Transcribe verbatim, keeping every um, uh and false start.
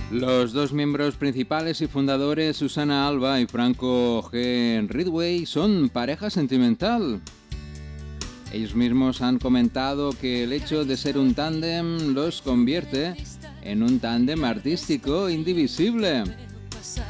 Los dos miembros principales y fundadores, Susana Alba y Franco G. Ridgway, son pareja sentimental. Ellos mismos han comentado que el hecho de ser un tándem los convierte en un tándem artístico indivisible.